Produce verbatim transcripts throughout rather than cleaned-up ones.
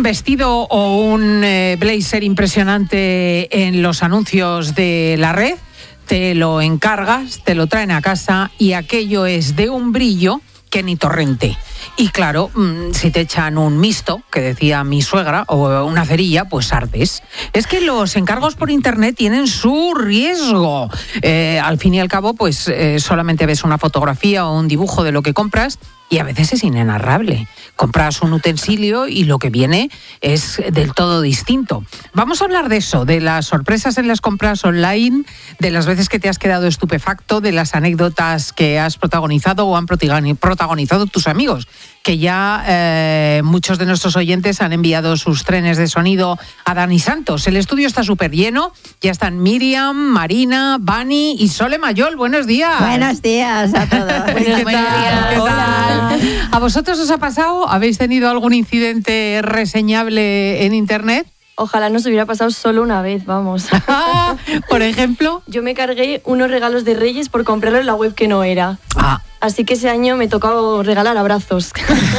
vestido o un eh, blazer impresionante en los anuncios de la red, te lo encargas, te lo traen a casa y aquello es de un brillo que ni torrente. Y claro, mmm, si te echan un mixto, que decía mi suegra, o una cerilla, pues ardes. Es que los encargos por internet tienen su riesgo. Eh, al fin y al cabo, pues eh, solamente ves una fotografía o un dibujo de lo que compras y a veces es inenarrable. Compras un utensilio y lo que viene es del todo distinto. Vamos a hablar de eso, de las sorpresas en las compras online, de las veces que te has quedado estupefacto, de las anécdotas que has protagonizado o han protagonizado tus amigos, que ya eh, muchos de nuestros oyentes han enviado sus trenes de sonido a Dani Santos. El estudio está súper lleno, ya están Miriam, Marina, Bani y Sole Mayol. Buenos días. Buenos días a todos. ¿Qué Buenos tal? días. ¿Qué Hola. tal? ¿A vosotros os ha pasado? ¿Habéis tenido algún incidente reseñable en internet? Ojalá nos hubiera pasado solo una vez, vamos. Por ejemplo, yo me cargué unos regalos de Reyes por comprarlo en la web que no era. Ah. Así que ese año me tocó regalar abrazos.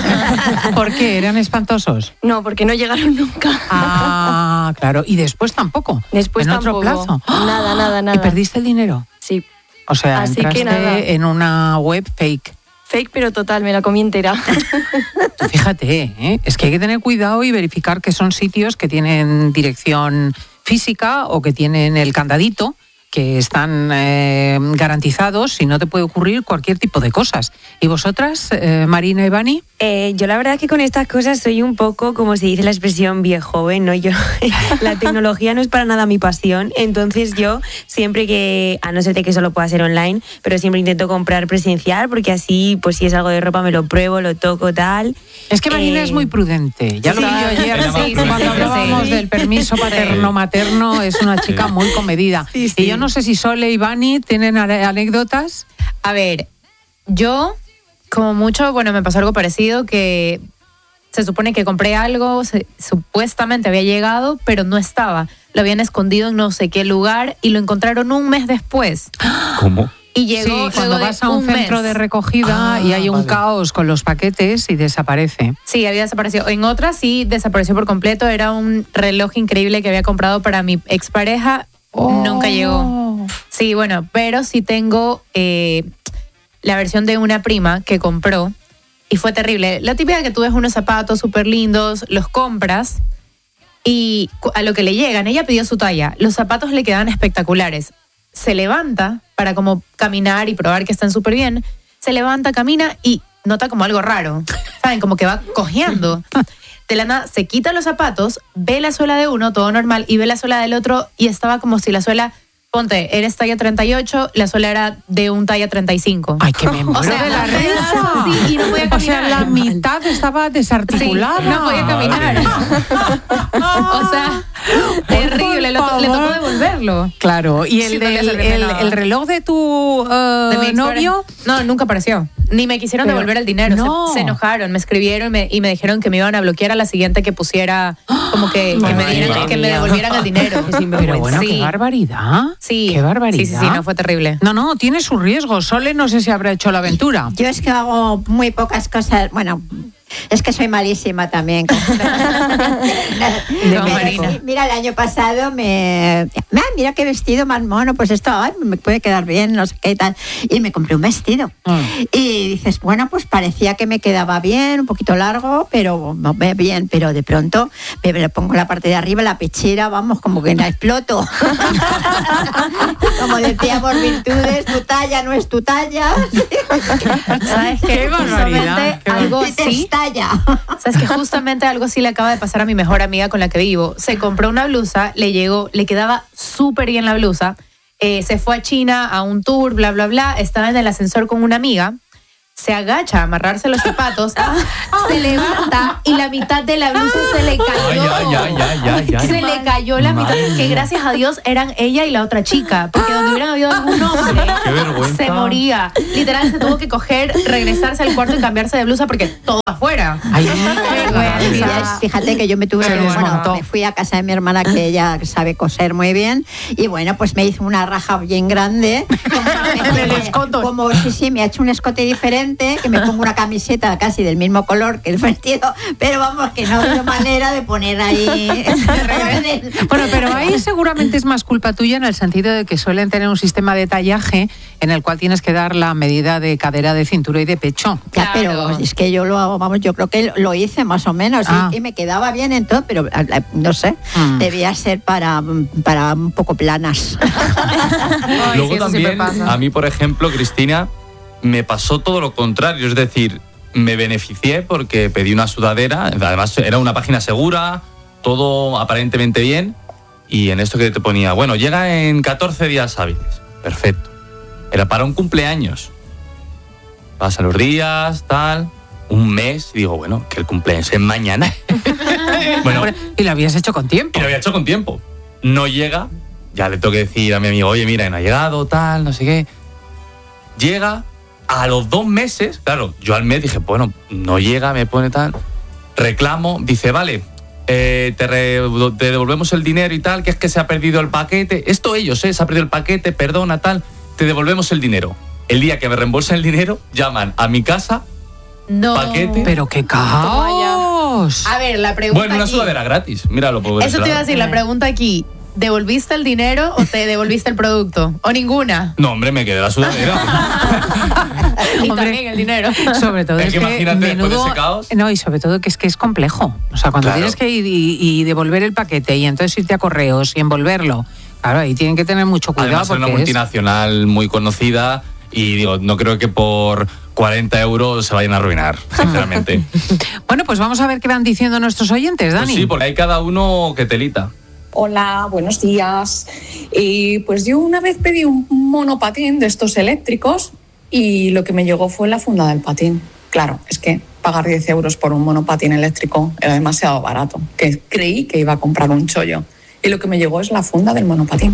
¿Por qué? ¿Eran espantosos? No, porque no llegaron nunca. Ah, claro. ¿Y después tampoco? Después ¿En tampoco. otro plazo? Nada, nada, nada. ¿Y perdiste el dinero? Sí. O sea, Así entraste que nada. en una web fake. Fake, pero total, me la comí entera. Fíjate, ¿eh? Es que hay que tener cuidado y verificar que son sitios que tienen dirección física o que tienen el candadito, que están eh, garantizados, si no te puede ocurrir cualquier tipo de cosas. ¿Y vosotras, eh, Marina y Bani? Eh, yo la verdad que con estas cosas soy un poco, como se dice la expresión, viejo joven, ¿no? Yo, la tecnología no es para nada mi pasión, entonces yo siempre que, a no ser de que solo pueda ser online, pero siempre intento comprar presencial, porque así, pues si es algo de ropa me lo pruebo, lo toco, tal. Es que Marina eh, es muy prudente. Ya sí, lo vi yo ayer, sí, sí, cuando sí, hablábamos sí. del permiso paterno-materno, es una chica Sí. muy comedida. Sí, sí. Y yo no sé si Sole y Bani tienen anécdotas. A ver, yo, como mucho, bueno, me pasó algo parecido, que se supone que compré algo, se, supuestamente había llegado, pero no estaba. Lo habían escondido en no sé qué lugar y lo encontraron un mes después. ¿Cómo? Y llegó Sí, luego cuando de vas a un, centro mes. de recogida Ah, y hay un vale. caos con los paquetes y desaparece. Sí, había desaparecido. En otra sí desapareció por completo. Era un reloj increíble que había comprado para mi expareja. Oh. Nunca llegó. Sí, bueno, pero sí tengo eh, la versión de una prima que compró y fue terrible. La típica que tú ves unos zapatos súper lindos, los compras y cu- a lo que le llegan, ella pidió su talla. Los zapatos le quedan espectaculares. Se levanta para como caminar y probar que están súper bien. Se levanta, camina y nota como algo raro. ¿Saben? Como que va cojeando. De la nada se quita los zapatos, ve la suela de uno, todo normal, y ve la suela del otro y estaba como si la suela, ponte, eres talla treinta y ocho, la suela era de un talla treinta y cinco. Ay, que me muero O sea, de la risa. sí, y no podía O sea, caminar. la mitad estaba Sí, desarticulada. no podía caminar. O sea, terrible, lo to- le tocó devolverlo. Claro, y el, Sí, no le del- servía el, nada. el reloj de tu eh, De mi expareja. novio. No, nunca apareció. Ni me quisieron Pero, devolver el dinero. Se- no. Se, enojaron, me escribieron y me, y me dijeron que me iban a bloquear a la siguiente que pusiera, como que, que, me, Ay, dieran- madre que me mía. devolvieran el dinero. Pero bueno, Sí. qué barbaridad. Sí. Qué barbaridad. Sí, sí, sí, no, fue terrible. No, no, tiene su riesgo. Sole no sé si habrá hecho la aventura. Yo es que hago muy pocas cosas, bueno, es que soy malísima también. Como Marina. Sí, mira, el año pasado me... Ah, mira qué vestido más mono, pues esto ay, me puede quedar bien, no sé qué tal. Y me compré un vestido. Mm. Y dices, bueno, pues parecía que me quedaba bien, un poquito largo, pero no, ve bien. Pero de pronto me le pongo la parte de arriba, la pechera, vamos, como que la exploto. Como decíamos, virtudes, tu talla no es tu talla. ¿Sabes Qué qué? barbaridad, Justamente qué algo Y te así. estalla. ¿Sabes que justamente algo así le acaba de pasar a mi mejor amiga con la que vivo? Se compró una blusa, le llegó, le quedaba súper bien la blusa. Eh, se fue a China a un tour, bla, bla, bla. Estaba en el ascensor con una amiga. Se agacha a amarrarse los zapatos, se levanta y la mitad de la blusa se le cayó. Ay, ay, ay, ay, ay. Se le cayó la mitad, Madre que mía. gracias a Dios eran ella y la otra chica, porque donde hubieran habido algún hombre, Qué vergüenza. se moría. Literal, se tuvo que coger, regresarse al cuarto y cambiarse de blusa porque todo afuera. Ay, Qué vergüenza. Fíjate que yo me tuve Se que, bueno, desmontó. me fui a casa de mi hermana que ella sabe coser muy bien y bueno, pues me hizo una raja bien grande. Como, En el escote. como sí, sí, me ha hecho un escote diferente frente, que me pongo una camiseta casi del mismo color que el vestido, pero vamos, que no veo manera de poner ahí... Bueno, pero ahí seguramente es más culpa tuya en el sentido de que suelen tener un sistema de tallaje en el cual tienes que dar la medida de cadera, de cintura y de pecho. Ya, pero es que yo lo hago, vamos, yo creo que lo hice más o menos Ah. y, y me quedaba bien en todo, pero no sé, Mm. debía ser para, para un poco planas. Ay, Luego sí, eso siempre también, pasa. a mí, por ejemplo, Cristina, me pasó todo lo contrario. Es decir, me beneficié porque pedí una sudadera, además era una página segura, todo aparentemente bien, y en esto que te ponía, bueno, llega en catorce días hábiles. Perfecto. Era para un cumpleaños. Pasan los días, tal, un mes, y digo, bueno, que el cumpleaños es mañana. Bueno, Y lo habías hecho con tiempo. y lo había hecho con tiempo. No llega, ya le tengo que decir a mi amigo, oye, mira, no ha llegado, tal, no sé qué. Llega a los dos meses, claro, yo al mes dije, bueno, no llega, me pone tal. Reclamo, dice, vale, eh, te, re- te devolvemos el dinero y tal, que es que se ha perdido el paquete. Esto ellos, ¿eh? Se ha perdido el paquete, perdona, tal, te devolvemos el dinero. El día que me reembolsen el dinero, llaman a mi casa, No. paquete. Pero qué caos. A ver, la pregunta bueno, una aquí- sudadera gratis, míralo. por Eso ese te iba a lado. decir, la pregunta aquí. ¿Devolviste el dinero o te devolviste el producto? ¿O ninguna? No, hombre, me quedé la sudadera. Y Hombre. también el dinero. Sobre todo Es es que que imagínate después de menudo- ese caos. No, y sobre todo que es que es complejo. O sea, cuando Claro. tienes que ir y, y devolver el paquete y entonces irte a correos y envolverlo, claro, ahí tienen que tener mucho cuidado. Además, era una porque es- multinacional muy conocida y digo, no creo que por cuarenta euros se vayan a arruinar, sinceramente. Bueno, pues vamos a ver qué van diciendo nuestros oyentes, Pues Dani. sí, porque hay cada uno que telita. Hola, buenos días. Y pues yo una vez pedí un monopatín de estos eléctricos y lo que me llegó fue la funda del patín. Claro, es que pagar diez euros por un monopatín eléctrico era demasiado barato, que creí que iba a comprar un chollo. Y lo que me llegó es la funda del monopatín.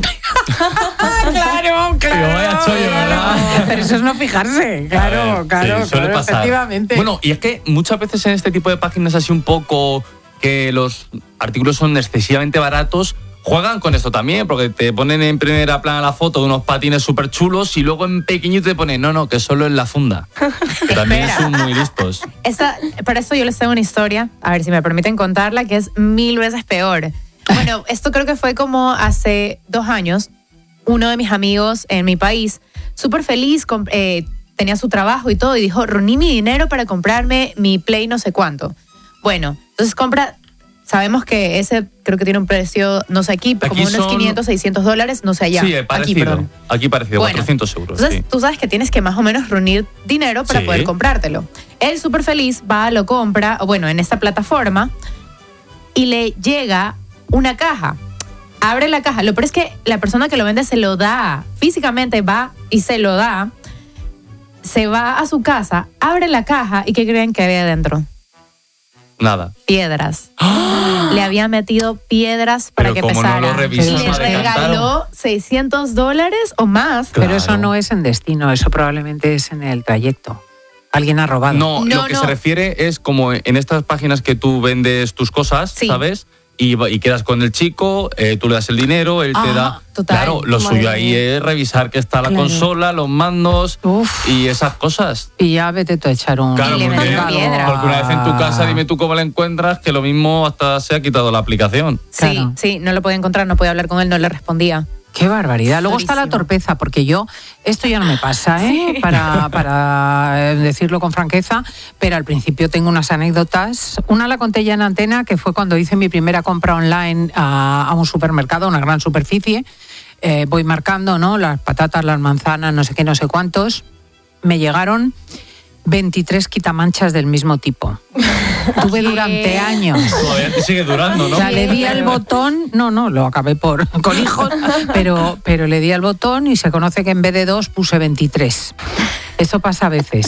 Claro, claro. Digo, vaya chollo, ¿verdad? Pero eso es no fijarse, claro, A ver, claro, sí, suele claro, pasar. efectivamente. Bueno, y es que muchas veces en este tipo de páginas así un poco que los artículos son excesivamente baratos, juegan con esto también, porque te ponen en primera plana la foto de unos patines súper chulos y luego en pequeñito te ponen, no, no, que solo es la funda. Que también son muy listos. Esta, para esto yo les tengo una historia, a ver si me permiten contarla, que es mil veces peor. Bueno, esto creo que fue como hace dos años. Uno de mis amigos en mi país, súper feliz, comp- eh, tenía su trabajo y todo, y dijo, reuní mi dinero para comprarme mi Play no sé cuánto. Bueno, entonces compra, sabemos que ese creo que tiene un precio, no sé aquí, pero Aquí como unos son- quinientos, seiscientos dólares, no sé allá. Sí, aquí, parecido. perdón. Aquí parecido, Bueno, cuatrocientos euros. Entonces, Sí. tú sabes que tienes que más o menos reunir dinero para Sí. poder comprártelo. Él súper feliz va, lo compra, o bueno, en esta plataforma, y le llega una caja. Abre la caja. Lo peor es que la persona que lo vende se lo da. Físicamente va y se lo da. Se va a su casa, abre la caja y ¿qué creen que había adentro? Nada. Piedras. Le había metido piedras para Pero que como no pesara. lo revisó, y le se decantaron. regaló seiscientos dólares o más. Pero Claro. eso no es en destino, eso probablemente es en el trayecto. Alguien ha robado. No, No, lo que no. se refiere es como en estas páginas que tú vendes tus cosas, Sí. ¿sabes? Y, va- y quedas con el chico, eh, tú le das el dinero, él te Ah, da... total. Claro, lo Madre suyo ahí mía. es revisar que está la Claro. consola, los mandos Uf. y esas cosas. Y ya vete tú a echar un... Claro, Y le porque, metió piedra. porque una vez en tu casa, dime tú cómo la encuentras, que lo mismo hasta se ha quitado la aplicación. Sí, Claro. sí, no lo podía encontrar, no podía hablar con él, no le respondía. Qué barbaridad. Luego está la Durísimo. torpeza, porque yo, esto ya no me pasa, ¿eh? Para, para eh, decirlo con franqueza, pero al principio tengo unas anécdotas. Una la conté ya en antena, que fue cuando hice mi primera compra online a, a un supermercado, una gran superficie. Eh, voy marcando, ¿no? Las patatas, las manzanas, no sé qué, no sé cuántos. Me llegaron veintitrés quitamanchas del mismo tipo. Tuve durante años. Todavía te sigue durando, ¿no? O sea, le di al botón, no, no, lo acabé por con hijos, pero, pero le di al botón y se conoce que en vez de dos puse veintitrés. Eso pasa a veces.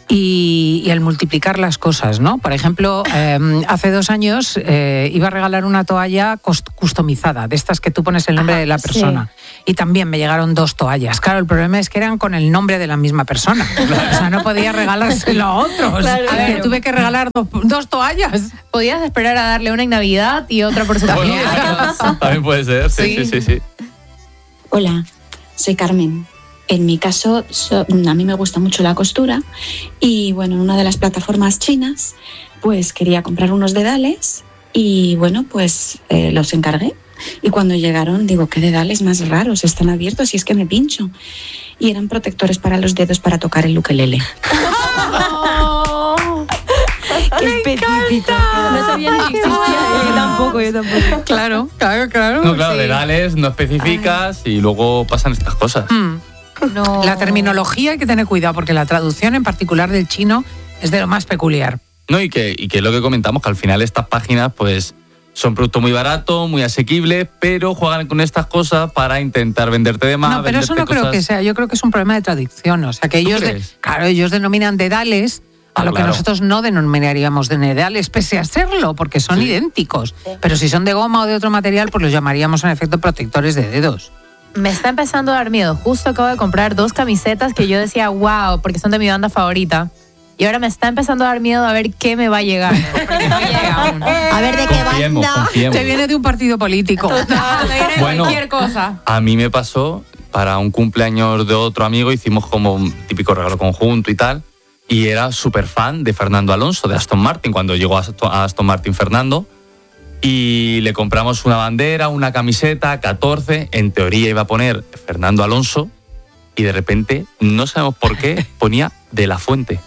Y, y el multiplicar las cosas, ¿no? Por ejemplo, eh, hace dos años eh, iba a regalar una toalla cost- customizada, de estas que tú pones el nombre de la persona. Y también me llegaron dos toallas. Claro, el problema es que eran con el nombre de la misma persona. O sea, no podía regalárselo a otros. Claro, A ver, claro. tuve que regalar dos, dos toallas. Podías esperar a darle una en Navidad y otra por su Bueno, cumpleaños. también puede ser, sí, sí, Sí. sí, sí. Hola, soy Carmen. En mi caso, so, a mí me gusta mucho la costura y bueno, en una de las plataformas chinas, pues quería comprar unos dedales y bueno, pues eh, los encargué. Y cuando llegaron, digo, ¿qué dedales más raros? Están abiertos y es que me pincho. Y eran protectores para los dedos para tocar el ukelele. ¡Qué específico! No sabía ni que existía. Yo tampoco, yo tampoco. Claro, claro, claro. No, claro, sí. dedales, no especificas y luego pasan estas cosas. Mm. No. La terminología hay que tener cuidado porque la traducción en particular del chino es de lo más peculiar. No, y que, y que es lo que comentamos, que al final estas páginas, pues, son productos muy baratos, muy asequibles, pero juegan con estas cosas para intentar venderte de más. No, pero eso no creo que sea. Yo creo que es un problema de traducción. O sea, que ellos, de, claro, ellos denominan dedales a lo claro. que nosotros no denominaríamos de dedales, pese a serlo, porque son Sí. idénticos. Pero si son de goma o de otro material, pues los llamaríamos en efecto protectores de dedos. Me está empezando a dar miedo. Justo acabo de comprar dos camisetas que yo decía, wow, porque son de mi banda favorita. Y ahora me está empezando a dar miedo a ver qué me va a llegar. Porque no llega aún. A ver de qué Confiemos, banda. confiemos. Te viene de un partido político. Total, me viene Bueno. cualquier cosa. A mí me pasó, para un cumpleaños de otro amigo, hicimos como un típico regalo conjunto y tal, y era súper fan de Fernando Alonso, de Aston Martin, cuando llegó a Aston, a Aston Martin Fernando, y le compramos una bandera, una camiseta, catorce, en teoría iba a poner Fernando Alonso, y de repente, no sabemos por qué, ponía De La Fuente.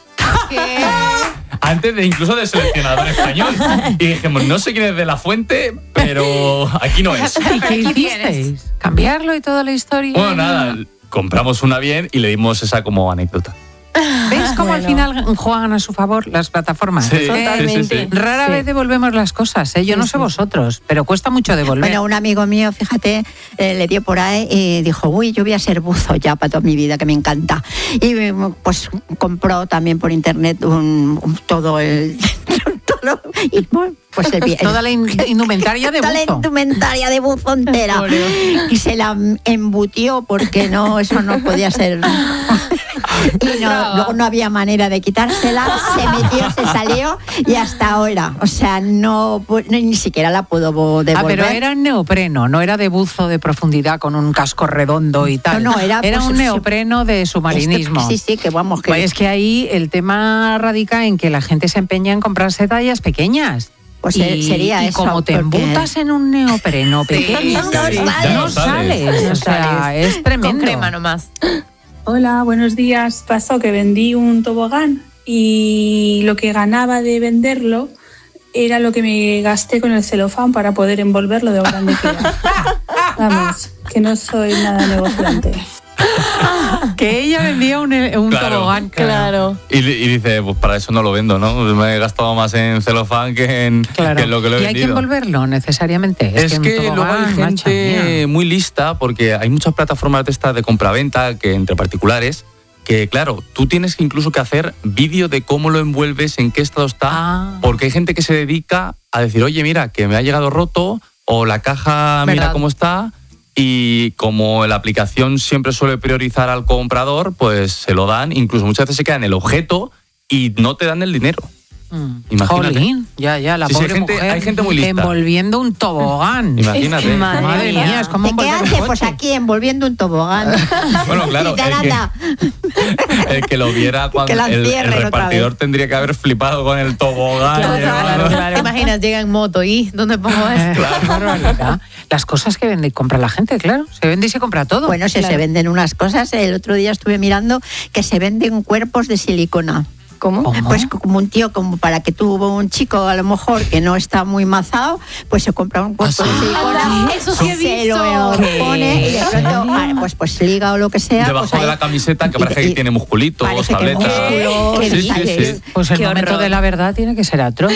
Antes de incluso de seleccionador español. Y dijimos, no sé quién es De La Fuente, pero aquí no es. ¿Y qué hicisteis? ¿Cambiarlo y toda la historia? Bueno, nada, compramos una bien y le dimos esa como anécdota. ¿Veis cómo al final juegan a su favor las plataformas? Sí, Eh, sí, sí, sí. Rara Sí. vez devolvemos las cosas, ¿eh? Yo no sé vosotros, pero cuesta mucho devolver. Bueno, un amigo mío, fíjate, eh, le dio por ahí y dijo, uy, yo voy a ser buzo ya para toda mi vida, que me encanta. Y eh, pues compró también por internet un, un- todo el... todo, y, bueno, pues el, el- Toda la in- indumentaria de toda la buzo. indumentaria de buzo entera. Y se la embutió porque no, eso no podía ser... Y no, luego no había manera de quitársela, se metió, se salió y hasta ahora. O sea, no, pu- no, ni siquiera la pudo vo- Ah, devolver. pero era en neopreno, no era de buzo de profundidad con un casco redondo y tal. No, no, era, pues, un sí. neopreno de submarinismo. Este- sí, sí, que vamos, que... Pues es que ahí el tema radica en que la gente se empeña en comprarse tallas pequeñas. Pues y, sería y eso, como te porque- embutas en un neopreno pequeño, no Ya sales. no no sales. sales. No O sea, sales. es tremendo. Con crema nomás. Hola, buenos días. Pasó que vendí un tobogán y lo que ganaba de venderlo era lo que me gasté con el celofán para poder envolverlo de grande que era. Vamos, que no soy nada negociante. Que ella vendía un, un Claro. tobogán. Claro. Y, y dice, pues para eso no lo vendo, ¿no? Me he gastado más en celofán que en, Claro. que en lo que lo he y hay que vendido. envolverlo necesariamente. Es un que luego tobogán, hay macha gente mía. muy lista, porque hay muchas plataformas de estas de compraventa que entre particulares, que claro, tú tienes que incluso que hacer vídeo de cómo lo envuelves, en qué estado está, Ah. porque hay gente que se dedica a decir, oye, mira, que me ha llegado roto, o la caja, mira ¿Verdad? cómo está, y como la aplicación siempre suele priorizar al comprador, pues se lo dan, incluso muchas veces se queda en el objeto y no te dan el dinero. Mm. Imagínate. Jolín, ya, ya, la Sí, sí, hay pobre gente- mujer hay gente muy lista. envolviendo un tobogán. Imagínate. Es que madre Madre mía. mía, es como ¿De qué envolver un hace? coche. Pues aquí envolviendo un tobogán. Bueno, claro, De el que- nada. El que lo viera cuando Que la el, el cierren otra repartidor vez. tendría que haber flipado con el tobogán. Claro, llevando- claro. ¿Te imaginas? Llega en moto y ¿dónde pongo Eh, esto? qué barbaridad. Las cosas que vende y compra la gente, claro. Se vende y se compra todo. Bueno, si se venden unas cosas, el otro día estuve mirando que se venden cuerpos de silicona. ¿Cómo? ¿Cómo? Pues como un tío, como para que tuvo un chico a lo mejor que no está muy mazado, pues se compra un cuerpo ¿Ah, sí? de silicona, Ah, eso sí he se visto. lo ¿Qué? pone y de pronto, ah, pues, pues liga o lo que sea. Debajo pues ahí- de la camiseta, que y- parece y- que tiene musculitos, parece que tabletas. músculos, ¿Qué Sí, sí, dices? sí. Pues el Qué momento horror. de la verdad tiene que ser atroz.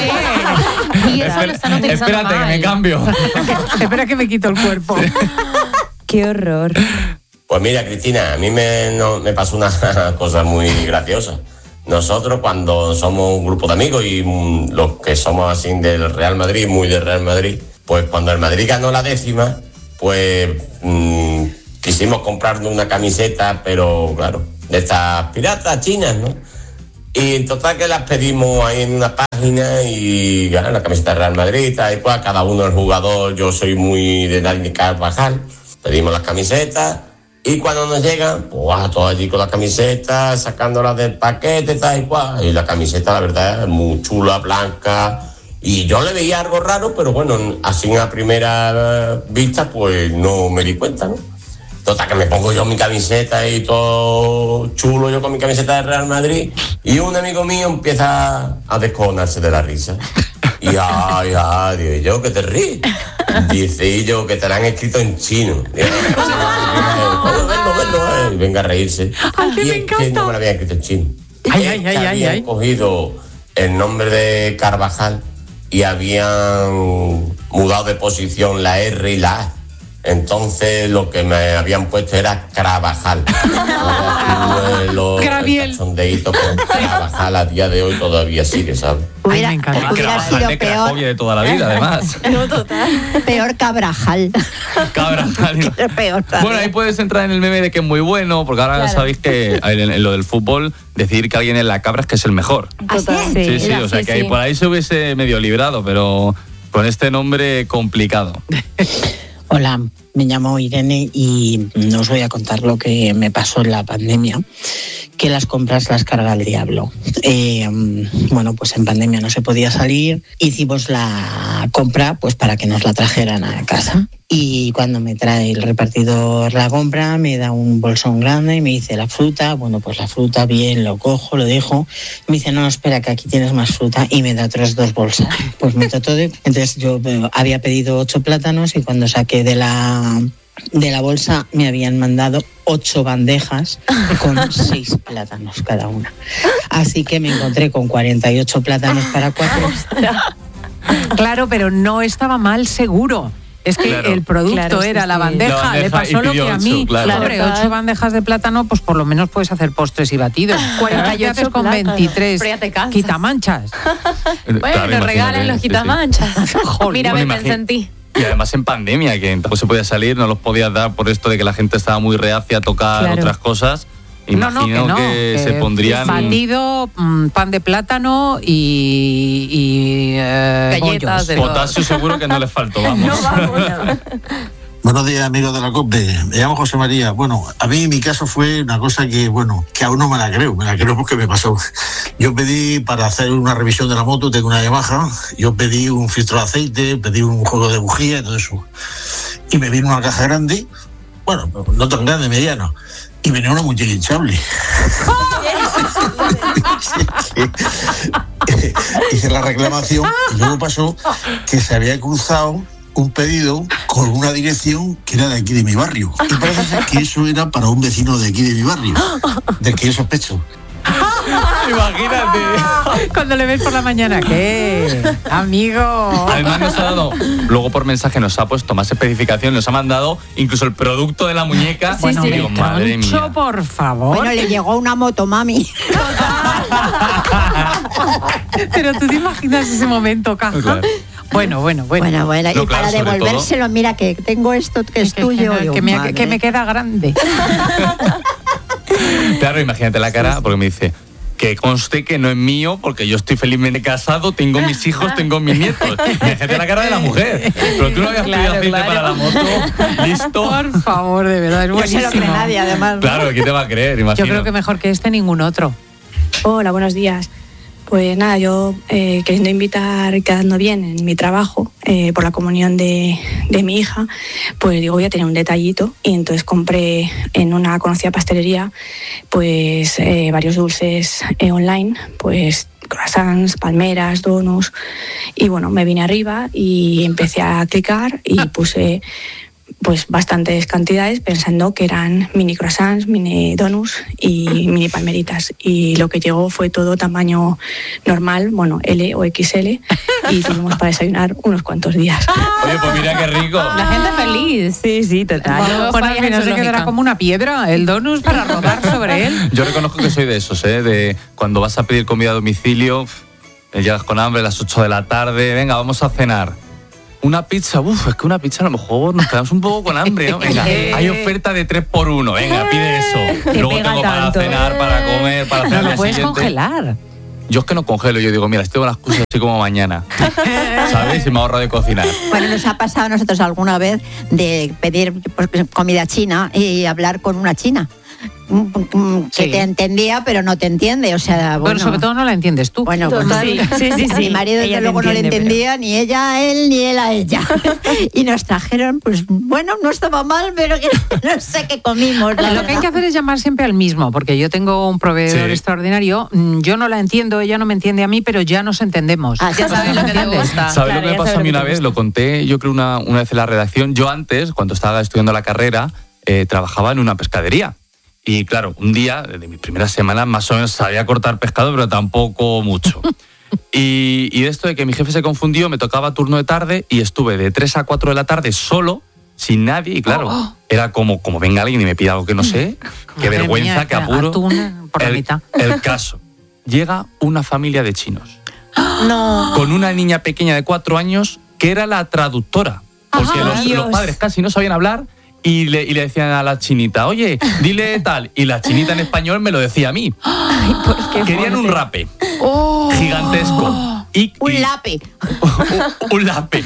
Y eso lo están utilizando Espérate, que mal. me cambio. Espera que me quito el cuerpo. Qué horror. Pues mira, Cristina, a mí me, no, me pasó una cosa muy graciosa. Nosotros cuando somos un grupo de amigos y mm, los que somos así del Real Madrid, muy del Real Madrid, pues cuando el Madrid ganó la décima, pues mm, quisimos comprarnos una camiseta, pero claro, de estas piratas chinas, ¿no? Y en total que las pedimos ahí en una página y claro, la camiseta del Real Madrid y tal y cual, cada uno el jugador, yo soy muy de Dani Carvajal, pedimos las camisetas Y cuando nos llegan, pues todos allí con las camisetas, sacándolas del paquete, tal y cual. Y la camiseta, la verdad, es muy chula, blanca. Y yo le veía algo raro, pero bueno, así a primera vista, pues no me di cuenta, ¿no? Total, que me pongo yo mi camiseta y todo chulo, yo con mi camiseta de Real Madrid, y un amigo mío empieza a descojonarse de la risa. Y ay, ay, digo yo, que te ríes. Dice, y yo, que te la han escrito en chino. Digo, bueno, verlo, verlo, eh. Venga a reírse. Ay, que y me es encanta. que no me la habían escrito en chino. Ay, Es ay, que ay, ay, habían ay. cogido el nombre de Carvajal y habían mudado de posición la R y la A. Entonces lo que me habían puesto era Carvajal. Graviel. El cachondeíto con Carvajal a día de hoy todavía sigue, ¿sabes? Hubiera, Ay, me encanta. hubiera Carvajal sido de peor, Cracovia de toda la vida, además. No, total. peor Cabrajal. Carvajal. peor todavía. Bueno, ahí puedes entrar en el meme de que es muy bueno, porque ahora Claro. sabéis que en, en lo del fútbol, decir que alguien en la cabra es que es el mejor. Así es. Sí, sí, Era o sea así, que ahí, sí. por ahí se hubiese medio librado, pero con este nombre complicado. Hola, me llamo Irene y os voy a contar lo que me pasó en la pandemia, que las compras las carga el diablo. Eh, bueno, pues en pandemia no se podía salir, hicimos la compra pues para que nos la trajeran a casa. Y cuando me trae el repartidor la compra, me da un bolsón grande y me dice la fruta. Bueno, pues la fruta bien, lo cojo, lo dejo. Me dice, no, no, espera, que aquí tienes más fruta. Y me da otras dos bolsas. Pues meto todo. Entonces yo eh, había pedido ocho plátanos y cuando saqué de la, de la bolsa me habían mandado ocho bandejas con seis plátanos cada una. Así que me encontré con cuarenta y ocho plátanos para cuatro. Claro, pero no estaba mal seguro. Es que Claro. el producto Claro, sí, era la sí. bandeja, La bandeja le y pasó lo pidió que a ocho, mí. claro. Hombre, Claro. ocho bandejas de plátano, pues por lo menos puedes hacer postres y batidos. cuarenta y ocho con plátanos. veintitrés Pero ya te cansas. quitamanchas. Bueno, Claro, nos regalan imagínate, los sí, sí. quitamanchas. Mira, Bueno, me imagi- pensé en ti. Y además en pandemia, que tampoco se podía salir, no los podías dar por esto de que la gente estaba muy reacia a tocar Claro. otras cosas. No, no, que Imagino no. que que se pondrían... Batido, mm, pan de plátano y. y eh, Galletas bollos. de- Potasio seguro que no les faltó, vamos. No vamos. Buenos días, amigos de la COPE. Me llamo José María. Bueno, a mí mi caso fue una cosa que, bueno, que aún no me la creo. Me la creo porque me pasó. Yo pedí para hacer una revisión de la moto, tengo una Yamaha, yo pedí un filtro de aceite, pedí un juego de bujía y todo eso. Y me vino una caja grande, bueno, no tan grande, mediana, y venía una muñeca hinchable. Hice la reclamación y luego pasó que se había cruzado un pedido con una dirección que era de aquí de mi barrio. Y parece ser que eso era para un vecino de aquí de mi barrio, del que yo sospecho. Imagínate. Cuando le ves por la mañana, ¿qué? Amigo. Además nos ha dado, luego por mensaje nos ha puesto más especificación, nos ha mandado incluso el producto de la muñeca. Bueno, Y digo, madre Troncho, mía. por favor. Bueno, le llegó una motomami. Pero tú te imaginas ese momento, caja. Claro. Bueno, bueno, bueno. Bueno, bueno, No, y claro, para sobre devolvérselo, mira que tengo esto que es que, tuyo. que- Digo, que me, madre. que me queda grande. Claro, imagínate la cara, porque me dice que conste que no es mío, porque yo estoy felizmente casado, tengo mis hijos, tengo mis nietos. Imagínate la cara de la mujer. Pero tú no habías pedido Claro, aceite claro. para la moto, listo. Por favor, de verdad, es No se buenísimo. lo cree nadie, además. ¿no? Claro, ¿quién te va a creer? Yo Imagino. creo que mejor que este ningún otro. Hola, buenos días. Pues nada, yo eh, queriendo invitar, quedando bien en mi trabajo eh, por la comunión de, de mi hija, pues digo, voy a tener un detallito y entonces compré en una conocida pastelería pues eh, varios dulces eh, online, pues croissants, palmeras, donuts y bueno, me vine arriba y empecé a clicar y puse pues bastantes cantidades pensando que eran mini croissants, mini donuts y mini palmeritas. Y lo que llegó fue todo tamaño normal, bueno, L o X L, y tuvimos para desayunar unos cuantos días. Oye, pues mira qué rico. La gente feliz. Sí, sí, total. Bueno, bueno, al final se quedará como una piedra el donus para rodar sobre él. Yo reconozco que soy de esos, ¿eh? De cuando vas a pedir comida a domicilio, eh, llegas con hambre a las ocho de la tarde, venga, vamos a cenar. Una pizza, uff, es que una pizza a lo mejor nos quedamos un poco con hambre, ¿no? Venga, hay oferta de tres por uno, venga, pide eso. Te Luego pega tengo para tanto. cenar, para comer, para No cenar al lo día puedes siguiente. congelar. yo es que no congelo, yo digo, mira, si tengo las cosas así como mañana, ¿sabes? Y me ahorro de cocinar. Bueno, nos ha pasado a nosotros alguna vez de pedir pues, comida china y hablar con una china. Que Sí. te entendía, pero no te entiende. O sea, bueno, Bueno, sobre todo no la entiendes tú. Bueno, pues Sí, sí, sí, sí. mi marido desde Ella te luego no le entiende, entendía ni ella a él ni él a ella. Y nos trajeron, pues bueno, no estaba mal, pero que no sé qué comimos. la Lo que hay verdad. que hacer es llamar siempre al mismo, porque yo tengo un proveedor Sí. extraordinario, mm, yo no la entiendo, ella no me entiende a mí, pero ya nos entendemos. Ah, Ya sabes lo que te ¿Entiendes? gusta. ¿Sabes Claro, lo que me ya pasó sabes a mí lo que una te vez? gusta. Lo conté, yo creo, una, una vez en la redacción. Yo antes, cuando estaba estudiando la carrera, eh, trabajaba en una pescadería. Y claro, un día, de mis primeras semanas, más o menos sabía cortar pescado, pero tampoco mucho. Y, y esto de que mi jefe se confundió, me tocaba turno de tarde y estuve de tres a cuatro de la tarde solo, sin nadie. Y claro, Oh. era como, como venga alguien y me pida algo que no sé, qué Madre vergüenza, mía, qué apuro. atún por la el, mitad. el caso. Llega una familia de chinos No. con una niña pequeña de cuatro años que era la traductora. Porque Ajá. los, Dios. los padres casi no sabían hablar y le, y le decían a la chinita, oye, dile tal. Y la chinita en español me lo decía a mí. Querían un rape gigantesco. Y, Un y- lape. un lape.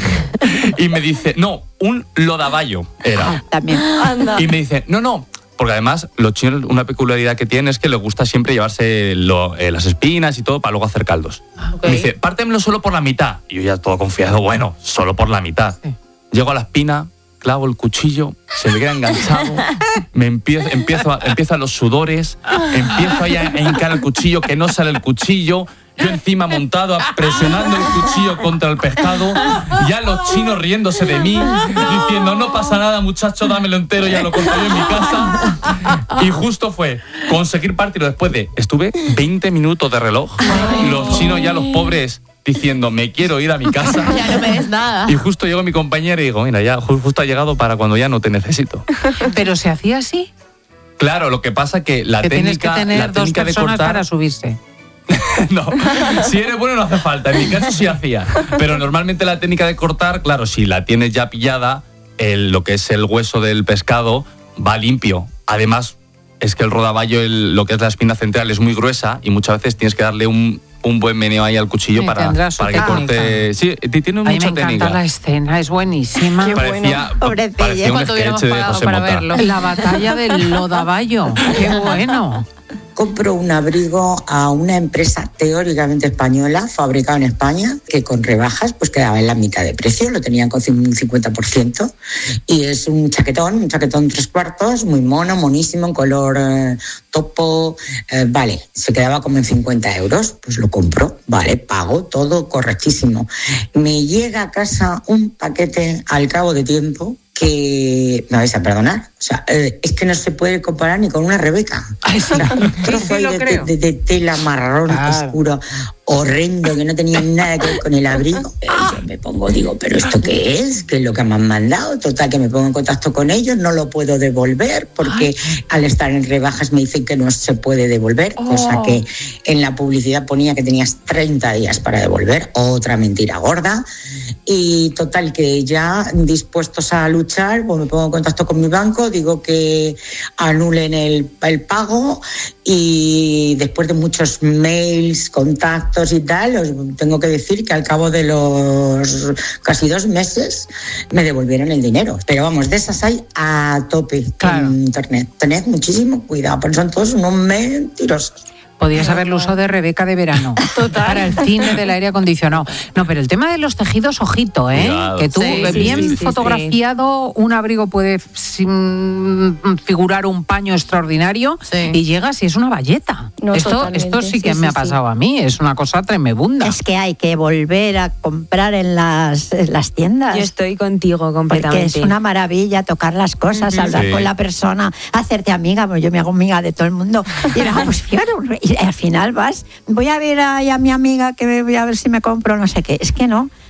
Y me dice, no, un lodavallo era. También. Anda. Y me dice, no, no. Porque además los chinos una peculiaridad que tienen es que les gusta siempre llevarse lo- eh, las espinas y todo para luego hacer caldos. Ok. Me dice, pártemelo solo por la mitad. Y yo ya todo confiado, bueno, solo por la mitad. Sí. Llego a la espina, clavo el cuchillo, se me queda enganchado, me empiezo, empiezo a, empiezan los sudores, empiezo ahí a, a hincar el cuchillo, que no sale el cuchillo. Yo encima montado, presionando el cuchillo contra el pescado, ya los chinos riéndose de mí, diciendo, no pasa nada muchacho, dámelo entero, ya lo corto yo en mi casa. Y justo fue conseguir partirlo después de, estuve veinte minutos de reloj, los chinos ya los pobres diciendo, me quiero ir a mi casa. Ya no me des nada. Y justo llegó mi compañera y digo, mira, ya ju- justo ha llegado para cuando ya no te necesito. Pero se hacía así, Claro, lo que pasa que la que tienes que técnica, tener la dos técnica de personas cortar... para subirse. No, si eres bueno no hace falta, en mi caso sí hacía. Pero normalmente la técnica de cortar, claro, si la tienes ya pillada, el, lo que es el hueso del pescado va limpio. Además, es que el rodaballo, el- lo que es la espina central, es muy gruesa y muchas veces tienes que darle un, un buen meneo ahí al cuchillo Sí, para, tendrá su para que técnica. corte. Sí, t- tiene A mí me mucha encanta técnica. la escena, es buenísima. Qué Parecía, Pobrecilla. parecía un ¿Cuánto hubiéramos sketch de pagado José para Mota. verlo? La batalla del Lodavallo, qué bueno. Compro un abrigo a una empresa teóricamente española, fabricado en España, que con rebajas pues quedaba en la mitad de precio, lo tenían con un cincuenta por ciento. Y es un chaquetón, un chaquetón tres cuartos, muy mono, monísimo, en color eh, topo. Eh, vale, se quedaba como en cincuenta euros, pues lo compro, vale, pago, todo correctísimo. Me llega a casa un paquete al cabo de tiempo que me vais a perdonar, o sea, eh, es que no se puede comparar ni con una Rebeca. Ay, sí. O sea, un Sí, trozo sí, ahí lo de, creo. de- de tela marrón Claro. oscuro, horrendo, que no tenía nada que ver con el abrigo. Eh, Yo me pongo, digo, ¿pero esto qué es? ¿Qué es lo que me han mandado? Total, que me pongo en contacto con ellos, no lo puedo devolver porque al estar en rebajas me dicen que no se puede devolver, cosa que en la publicidad ponía que tenías treinta días para devolver, otra mentira gorda. Y total, que ya dispuestos a luchar, pues me pongo en contacto con mi banco, digo que anulen el, el pago y después de muchos mails, contactos y tal, os tengo que decir que al cabo de los casi dos meses me devolvieron el dinero. Pero vamos, de esas hay a tope Claro. en internet. Tened muchísimo cuidado, porque son todos unos mentirosos. Podías haberlo usado de Rebeca de verano. Para el cine del aire acondicionado. No, pero el tema de los tejidos, ojito, ¿eh? Cuidado. Que tú, Sí, sí, bien sí, sí, fotografiado, un abrigo puede sin- figurar un paño extraordinario Sí. y llegas y es una bayeta. No, esto, totalmente. esto sí que Sí, me sí, ha pasado a mí, es una cosa tremebunda. Es que hay que volver a comprar en las, en las tiendas. Yo estoy contigo Porque completamente. es una maravilla tocar las cosas, hablar Sí. con la persona, hacerte amiga, pues yo me hago amiga de todo el mundo. Y, vamos, fíjate, y al final vas, voy a ver a, a mi amiga que voy a ver si me compro no sé qué. Es que no,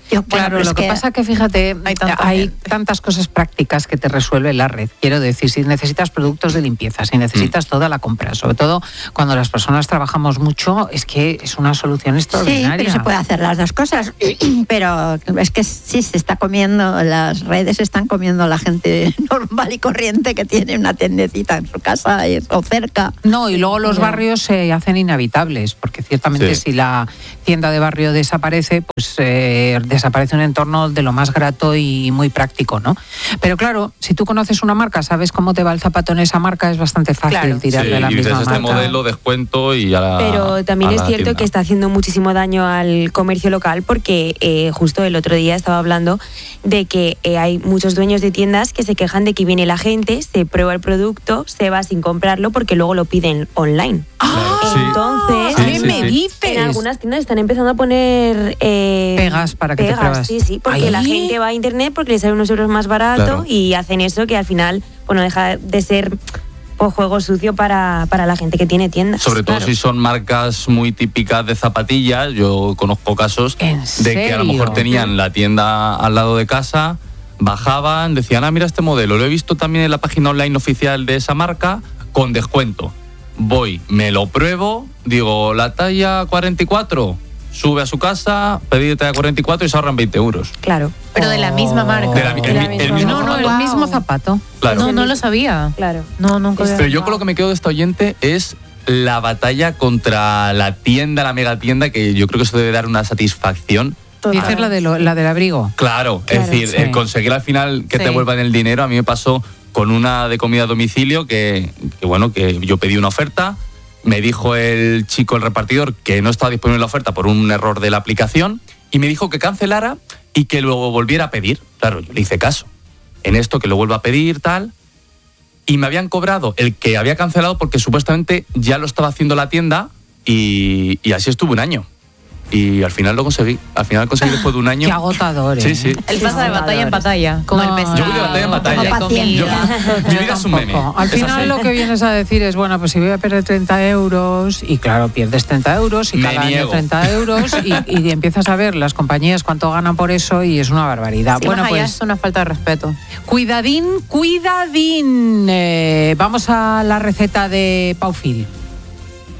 Yo, bueno, Claro, pero lo es que, que- pasa que fíjate, hay, hay tantas cosas prácticas que te resuelve la red. Quiero decir, si necesitas productos de limpieza, si necesitas Mm. toda la compra, sobre todo cuando las personas trabajamos mucho, es que es una solución Sí, extraordinaria. pero se puede hacer las dos cosas. Pero es que sí se está comiendo, las redes están comiendo a la gente normal y corriente que tiene una tiendecita en su casa y- o cerca. No, y luego los Ya. barrios se hacen inhabitables, porque ciertamente Sí. si la tienda de barrio desaparece, pues eh, desaparece un entorno de lo más grato y muy práctico, ¿no? Pero claro, si tú conoces una marca, sabes cómo te va el zapato en esa marca, es bastante fácil Claro. tirar Sí, de la y dices, misma este marca. modelo, descuento y a la Pero también a es la cierto tienda. que está haciendo muchísimo daño al comercio local porque eh, justo el otro día estaba hablando de que eh, hay muchos dueños de tiendas que se quejan de que viene la gente, se prueba el producto, se va sin comprarlo porque luego lo piden online. Entonces, Sí, ¿qué sí, me sí. dices? en algunas tiendas están empezando a poner eh, Pegas para que te pegas, pruebas. sí, sí, porque Ay. la gente va a internet porque les sale unos euros más barato Claro. y hacen eso que al final, bueno, deja de ser pues, juego sucio para, para la gente que tiene tiendas. Sobre todo Claro. si son marcas muy típicas de zapatillas, yo conozco casos de que a lo mejor serio? tenían la tienda al lado de casa, bajaban, decían, ah, mira este modelo, lo he visto también en la página online oficial de esa marca, con descuento. Voy, me lo pruebo, digo, la talla cuarenta y cuatro, sube a su casa, pedir talla cuarenta y cuatro y se ahorran veinte euros. Claro. Pero de la misma marca. De la- el mi- el mismo No, no, el mismo zapato. Claro. No, no lo sabía. Claro. No, nunca había- Pero yo con lo que me quedo de esta oyente es la batalla contra la tienda, la megatienda, que yo creo que eso debe dar una satisfacción. Dices la, de lo- la del abrigo. Claro, Claro, es decir, sí. el conseguir al final que te Sí. vuelvan el dinero, a mí me pasó con una de comida a domicilio que, que, bueno, que yo pedí una oferta, me dijo el chico, el repartidor, que no estaba disponible la oferta por un error de la aplicación y me dijo que cancelara y que luego volviera a pedir. Claro, yo le hice caso. En esto que lo vuelva a pedir, tal. Y me habían cobrado el que había cancelado porque supuestamente ya lo estaba haciendo la tienda y, y así estuve un año. Y al final lo conseguí. Al final conseguí después de un año. Qué agotador, ¿eh? Sí, sí. Él pasa de batalla en batalla, con el pesado. Yo voy de batalla en batalla. de comida. Mi vida es un meme. Al Es final así. lo que vienes a decir es, bueno, pues si voy a perder treinta euros, y claro, pierdes treinta euros, y Me cada año niego. treinta euros, y, y empiezas a ver las compañías cuánto ganan por eso, y es una barbaridad. Sí, bueno, más allá pues es una falta de respeto. cuidadín, cuidadín. Eh, vamos a la receta de Paufil.